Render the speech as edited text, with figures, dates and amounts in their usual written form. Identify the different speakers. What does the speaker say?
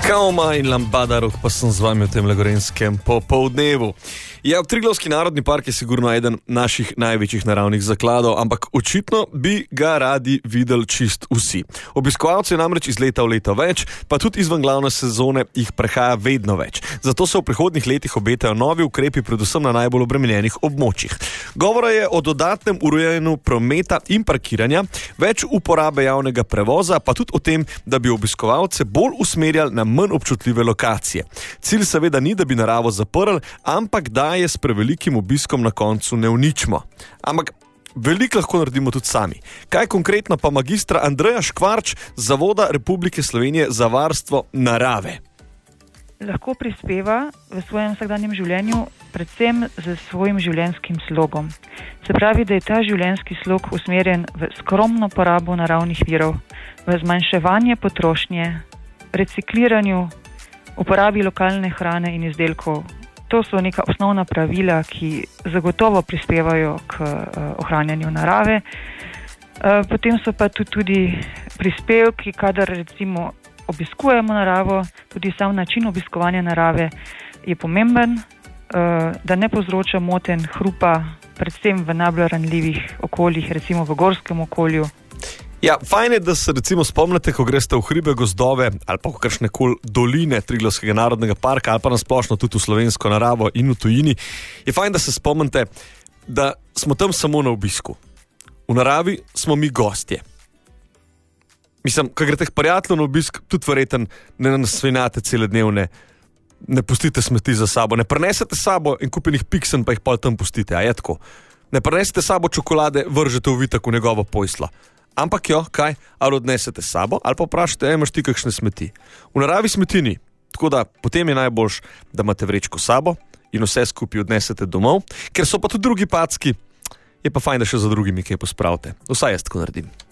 Speaker 1: Kauma in Lambada, pa sem z vami v tem legorenskem popoldnevu. Ja, Triglavski narodni park je sigurno eden naših največjih naravnih zakladov, ampak očitno bi ga radi videli čist vsi. Obiskovalci je namreč iz leta v leto več, pa tudi izven glavne sezone jih prehaja vedno več. Zato se v prihodnjih letih obetajo novi ukrepi, predvsem na najbolj obremenjenih območjih. Govora je o dodatnem urejanju prometa in parkiranja, več uporabe javnega prevoza, pa tudi o tem, da bi obiskovalce bolj usmerjali na manj občutljive lokacije. Cilj seveda ni, da bi naravo zaprli, ampak da je s prevelikim obiskom na koncu ne uničimo. Ampak veliko lahko naredimo tudi sami. Kaj konkretno pa magistra Andreja Škvarč z Zavoda Republike Slovenije za varstvo narave?
Speaker 2: Lahko prispeva v svojem vsakdanjem življenju predvsem z svojim življenjskim slogom. Se pravi, da je ta življenjski slog usmerjen v skromno porabo naravnih virov, v zmanjševanje potrošnje, recikliranju, uporabi lokalne hrane in izdelkov. To so neka osnovna pravila, ki zagotovo prispevajo k ohranjanju narave. Potem so pa tudi prispevki, kadar recimo obiskujemo naravo, tudi sam način obiskovanja narave je pomemben, da ne povzroča motenj, hrupa, predvsem v najbolj ranljivih okoljih, recimo v gorskem okolju.
Speaker 1: Ja, fajn je, da se recimo spomnite, ko greste v hribe, gozdove ali pa kakršnekoli doline Triglavskega narodnega parka ali pa nasplošno tudi v slovensko naravo in v tujini, je fajn, da se spomnite, da smo tam samo na obisku. V naravi smo mi gostje. Mislim, ko greste k prijatelju na obisk, tudi verjeten, ne nasvinjate cele dnevne, ne pustite smeti za sabo, ne prinesete sabo in kupenih piksen, pa jih pol tam pustite, a je tako. Ne prinesete sabo čokolade, vržete v vitek v njegovo pojslo. Ampak jo, kaj, ali odnesete sabo, ali pa vprašate, imaš ti kakšne smeti. V naravi smeti ni, tako da potem je najboljš, da imate vrečko sabo in vse skupaj odnesete domov, ker so pa tudi drugi packi, je pa fajn, da še za drugimi kaj pospravite. Vsaj jaz tako naredim.